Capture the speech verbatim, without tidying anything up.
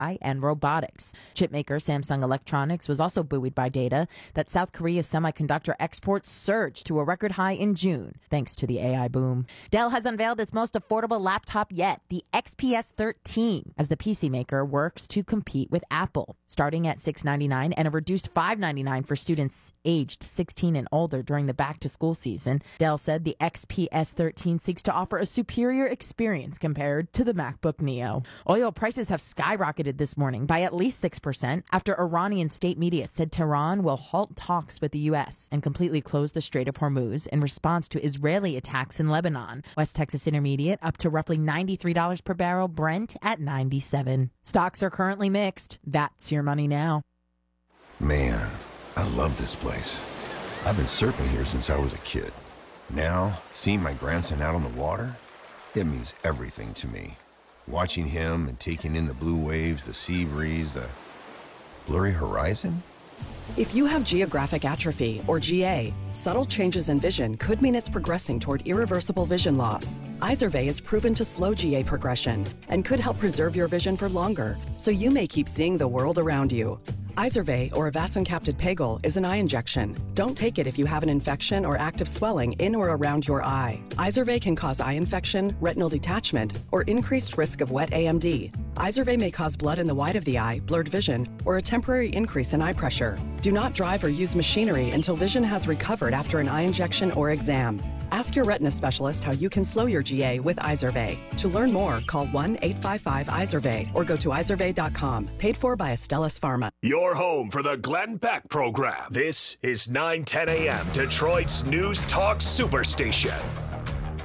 and robotics. Chipmaker Samsung Electronics was also buoyed by data that South Korea's semiconductor exports surged to a record high in June, thanks to the A I boom. Dell has unveiled its most affordable laptop yet, the X P S thirteen, as the P C maker works to compete with Apple. Starting at six hundred ninety-nine dollars and a reduced five hundred ninety-nine dollars for students aged sixteen and older during the back-to-school season, Dell said the X P S thirteen seeks to offer a superior experience compared to the MacBook Neo. Oil prices have skyrocketed this morning by at least six percent after Iranian state media said Tehran will halt talks with the U S and completely close the Strait of Hormuz in response to Israeli attacks in Lebanon. West Texas Intermediate up to roughly ninety-three dollars per barrel, Brent at ninety-seven dollars. Stocks are currently mixed. That's your money now. Man, I love this place. I've been surfing here since I was a kid. Now, seeing my grandson out on the water, it means everything to me. Watching him and taking in the blue waves, the sea breeze, the blurry horizon. If you have geographic atrophy, or G A, subtle changes in vision could mean it's progressing toward irreversible vision loss. Izervay is proven to slow G A progression and could help preserve your vision for longer, so you may keep seeing the world around you. Izervay, or avacincaptad pegol, is an eye injection. Don't take it if you have an infection or active swelling in or around your eye. Izervay can cause eye infection, retinal detachment, or increased risk of wet A M D. Izervay may cause blood in the white of the eye, blurred vision, or a temporary increase in eye pressure. Do not drive or use machinery until vision has recovered after an eye injection or exam. Ask your retina specialist how you can slow your G A with Izervay. To learn more, call one eight five five Izervay or go to izervay dot com. Paid for by Astellas Pharma. Your home for the Glenn Beck program. This is nine ten a.m. Detroit's News Talk Superstation.